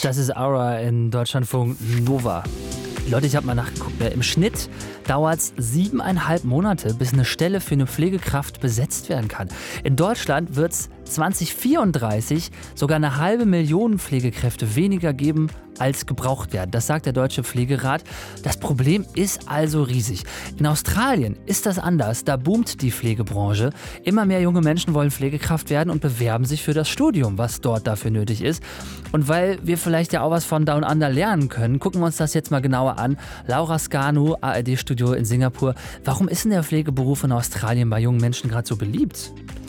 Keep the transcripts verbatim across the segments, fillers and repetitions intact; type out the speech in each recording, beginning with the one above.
Das ist Aura in Deutschlandfunk Nova. Leute, ich habe mal nachgeguckt. Im Schnitt dauert es siebeneinhalb Monate, bis eine Stelle für eine Pflegekraft besetzt werden kann. In Deutschland wird es zwanzig vierunddreißig sogar eine halbe Million Pflegekräfte weniger geben, als gebraucht werden. Das sagt der Deutsche Pflegerat. Das Problem ist also riesig. In Australien ist das anders. Da boomt die Pflegebranche. Immer mehr junge Menschen wollen Pflegekraft werden und bewerben sich für das Studium, was dort dafür nötig ist. Und weil wir vielleicht ja auch was von Down Under lernen können, gucken wir uns das jetzt mal genauer an. Laura Scanu, A R D-Studio in Singapur. Warum ist denn der Pflegeberuf in Australien bei jungen Menschen gerade so beliebt?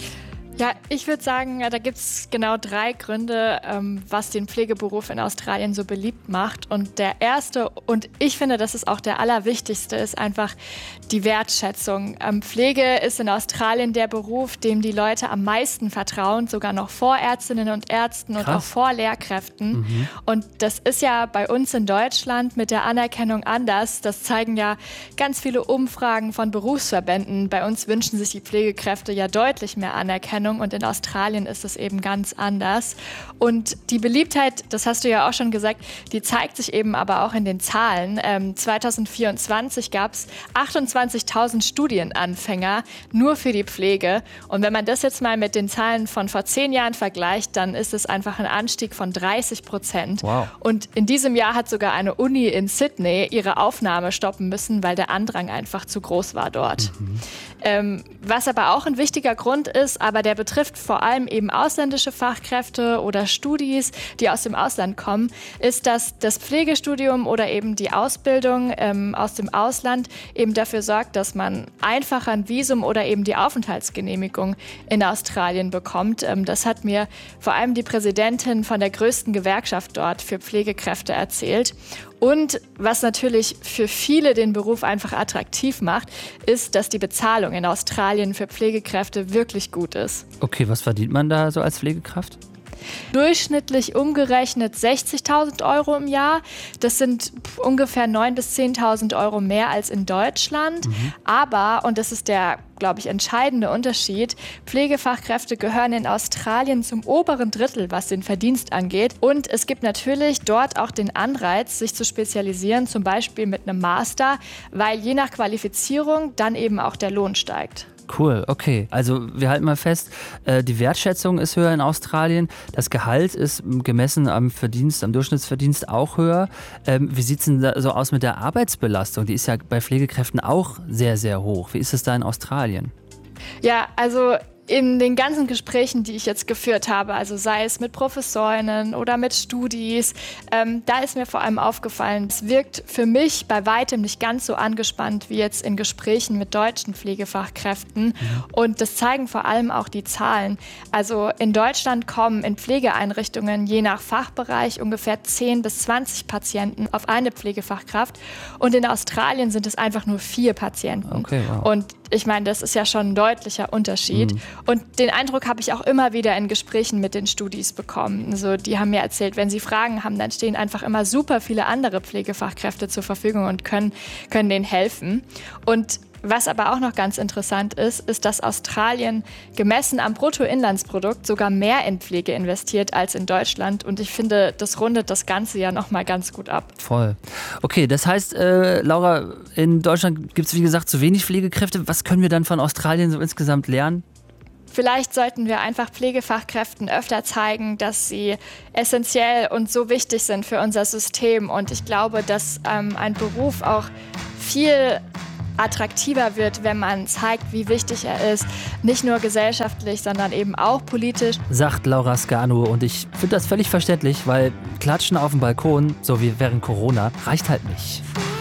Ja, ich würde sagen, da gibt es genau drei Gründe, ähm, was den Pflegeberuf in Australien so beliebt macht. Und der erste, und ich finde, das ist auch der allerwichtigste, ist einfach die Wertschätzung. Ähm, Pflege ist in Australien der Beruf, dem die Leute am meisten vertrauen, sogar noch vor Ärztinnen und Ärzten und Krass. auch vor Lehrkräften. Mhm. Und das ist ja bei uns in Deutschland mit der Anerkennung anders. Das zeigen ja ganz viele Umfragen von Berufsverbänden. Bei uns wünschen sich die Pflegekräfte ja deutlich mehr Anerkennung. Und in Australien ist es eben ganz anders. Und die Beliebtheit, das hast du ja auch schon gesagt, die zeigt sich eben aber auch in den Zahlen. Ähm, zwanzig vierundzwanzig gab es achtundzwanzigtausend Studienanfänger nur für die Pflege. Und wenn man das jetzt mal mit den Zahlen von vor zehn Jahren vergleicht, dann ist es einfach ein Anstieg von dreißig Prozent. Wow. Und in diesem Jahr hat sogar eine Uni in Sydney ihre Aufnahme stoppen müssen, weil der Andrang einfach zu groß war dort. Mhm. Ähm, was aber auch ein wichtiger Grund ist, aber der betrifft vor allem eben ausländische Fachkräfte oder Studis, die aus dem Ausland kommen, ist, dass das Pflegestudium oder eben die Ausbildung ähm, aus dem Ausland eben dafür sorgt, dass man einfacher ein Visum oder eben die Aufenthaltsgenehmigung in Australien bekommt. Ähm, das hat mir vor allem die Präsidentin von der größten Gewerkschaft dort für Pflegekräfte erzählt. Und was natürlich für viele den Beruf einfach attraktiv macht, ist, dass die Bezahlung in Australien für Pflegekräfte wirklich gut ist. Okay, was verdient man da so als Pflegekraft? Durchschnittlich umgerechnet sechzigtausend Euro im Jahr. Das sind ungefähr neuntausend bis zehntausend Euro mehr als in Deutschland. Mhm. Aber, und das ist der, glaube ich, entscheidende Unterschied, Pflegefachkräfte gehören in Australien zum oberen Drittel, was den Verdienst angeht. Und es gibt natürlich dort auch den Anreiz, sich zu spezialisieren, zum Beispiel mit einem Master, weil je nach Qualifizierung dann eben auch der Lohn steigt. Cool, okay. Also wir halten mal fest, äh, die Wertschätzung ist höher in Australien, das Gehalt ist gemessen am Verdienst, am Durchschnittsverdienst auch höher. Ähm, wie sieht es denn da so aus mit der Arbeitsbelastung? Die ist ja bei Pflegekräften auch sehr, sehr hoch. Wie ist es da in Australien? Ja, also in den ganzen Gesprächen, die ich jetzt geführt habe, also sei es mit Professorinnen oder mit Studis, ähm, da ist mir vor allem aufgefallen, es wirkt für mich bei weitem nicht ganz so angespannt wie jetzt in Gesprächen mit deutschen Pflegefachkräften. Mhm. Und das zeigen vor allem auch die Zahlen. Also in Deutschland kommen in Pflegeeinrichtungen je nach Fachbereich ungefähr zehn bis zwanzig Patienten auf eine Pflegefachkraft. Und in Australien sind es einfach nur vier Patienten. Okay, wow. Und ich meine, das ist ja schon ein deutlicher Unterschied. Mhm. Und den Eindruck habe ich auch immer wieder in Gesprächen mit den Studis bekommen. Also die haben mir erzählt, wenn sie Fragen haben, dann stehen einfach immer super viele andere Pflegefachkräfte zur Verfügung und können, können denen helfen. Und was aber auch noch ganz interessant ist, ist, dass Australien gemessen am Bruttoinlandsprodukt sogar mehr in Pflege investiert als in Deutschland. Und ich finde, das rundet das Ganze ja nochmal ganz gut ab. Voll. Okay, das heißt, äh, Laura, in Deutschland gibt es wie gesagt zu wenig Pflegekräfte. Was können wir dann von Australien so insgesamt lernen? Vielleicht sollten wir einfach Pflegefachkräften öfter zeigen, dass sie essentiell und so wichtig sind für unser System. Und ich glaube, dass ähm, ein Beruf auch viel attraktiver wird, wenn man zeigt, wie wichtig er ist. Nicht nur gesellschaftlich, sondern eben auch politisch. Sagt Laura Scanu. Und ich finde das völlig verständlich, weil Klatschen auf dem Balkon, so wie während Corona, reicht halt nicht.